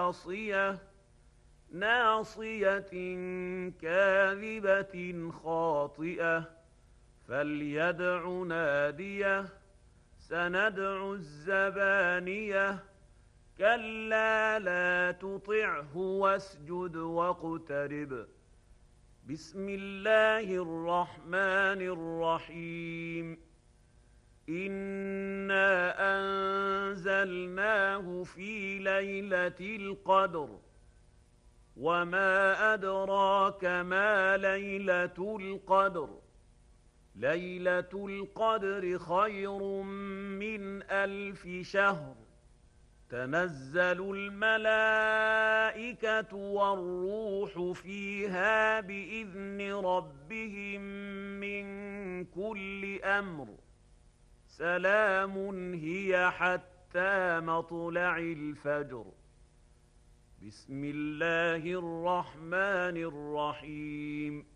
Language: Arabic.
ناصية كاذبة خاطئة فليدع ناديه سندع الزبانية كلا لا تطعه واسجد واقترب بسم الله الرحمن الرحيم إنا أنزلناه في ليلة القدر وما أدراك ما ليلة القدر ليلة القدر خير من 1000 شهر تنزل الملائكة والروح فيها بإذن ربهم من كل أمر سلام هي حتى مطلع الفجر بسم الله الرحمن الرحيم